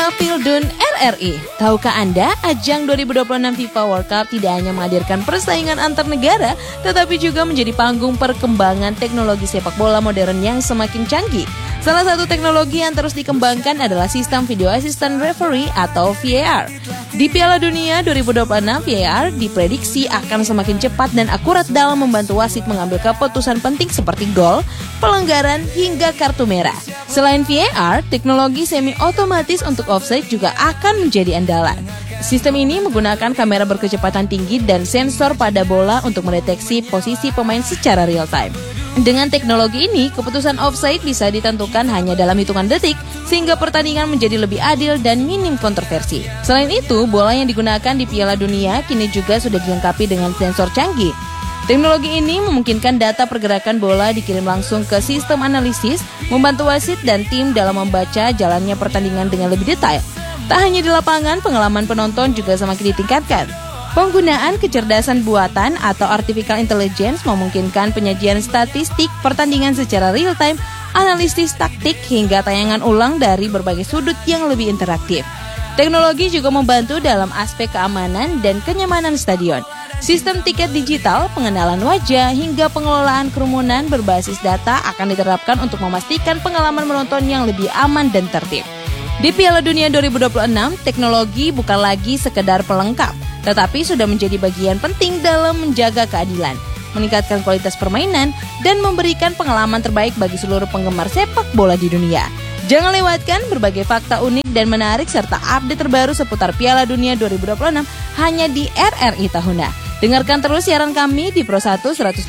Pildun RRI. Tahukah Anda, ajang 2026 FIFA World Cup tidak hanya menghadirkan persaingan antar negara, tetapi juga menjadi panggung perkembangan teknologi sepak bola modern yang semakin canggih. Salah satu teknologi yang terus dikembangkan adalah sistem Video Assistant Referee atau VAR. Di Piala Dunia 2026, VAR diprediksi akan semakin cepat dan akurat dalam membantu wasit mengambil keputusan penting seperti gol, pelanggaran, hingga kartu merah. Selain VAR, teknologi semi-otomatis untuk offside juga akan menjadi andalan. Sistem ini menggunakan kamera berkecepatan tinggi dan sensor pada bola untuk mendeteksi posisi pemain secara real time. Dengan teknologi ini, keputusan offside bisa ditentukan hanya dalam hitungan detik, sehingga pertandingan menjadi lebih adil dan minim kontroversi. Selain itu, bola yang digunakan di Piala Dunia kini juga sudah dilengkapi dengan sensor canggih. Teknologi ini memungkinkan data pergerakan bola dikirim langsung ke sistem analisis, membantu wasit dan tim dalam membaca jalannya pertandingan dengan lebih detail. Tak hanya di lapangan, pengalaman penonton juga semakin ditingkatkan. Penggunaan kecerdasan buatan atau artificial intelligence memungkinkan penyajian statistik pertandingan secara real-time, analisis taktik hingga tayangan ulang dari berbagai sudut yang lebih interaktif. Teknologi juga membantu dalam aspek keamanan dan kenyamanan stadion. Sistem tiket digital, pengenalan wajah, hingga pengelolaan kerumunan berbasis data akan diterapkan untuk memastikan pengalaman menonton yang lebih aman dan tertib. Di Piala Dunia 2026, teknologi bukan lagi sekedar pelengkap, tetapi sudah menjadi bagian penting dalam menjaga keadilan, meningkatkan kualitas permainan, dan memberikan pengalaman terbaik bagi seluruh penggemar sepak bola di dunia. Jangan lewatkan berbagai fakta unik dan menarik serta update terbaru seputar Piala Dunia 2026 hanya di RRI Tahuna. Dengarkan terus siaran kami di Pro 1 105,4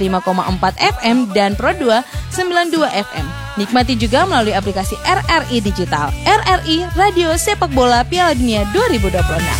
FM dan Pro 2 92 FM. Nikmati juga melalui aplikasi RRI Digital. RRI Radio Sepak Bola Piala Dunia 2026.